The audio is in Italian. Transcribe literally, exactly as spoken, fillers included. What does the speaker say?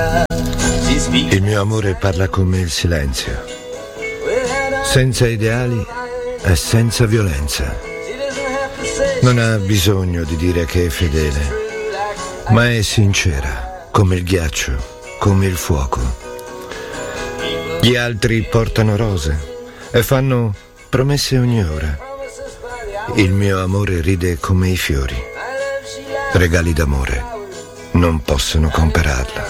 Il mio amore parla con me il silenzio, senza ideali e senza violenza. Non ha bisogno di dire che è fedele, ma è sincera, come il ghiaccio, come il fuoco. Gli altri portano rose e fanno promesse ogni ora. Il mio amore ride come i fiori. Regali d'amore non possono comperarla.